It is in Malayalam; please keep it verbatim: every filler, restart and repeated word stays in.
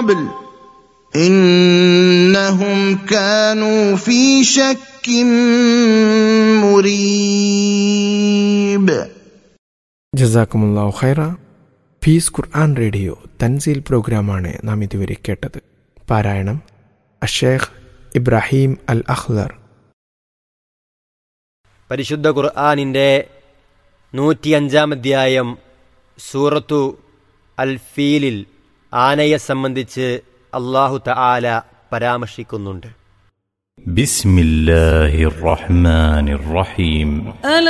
قبل إنهم كانوا في شك مريب. ജസാക്കുമുല്ലാഹു ഖൈറ. പീസ് ഖുർആൻ റേഡിയോ തൻസീൽ പ്രോഗ്രാമാണ് നാം ഇതുവരെ കേട്ടത്. പാരായണം അഷേഖ് ഇബ്രാഹിം അൽ അഖ്ലർ. പരിശുദ്ധ ഖുർആനിൻ്റെ നൂറ്റിയഞ്ചാം അധ്യായം സൂറത്തു അൽ ഫീലിൽ ആനയെ സംബന്ധിച്ച് അല്ലാഹു തആല പരാമർശിക്കുന്നുണ്ട്. ബിസ്മില്ലാഹിർ റഹ്മാനിർ റഹീം.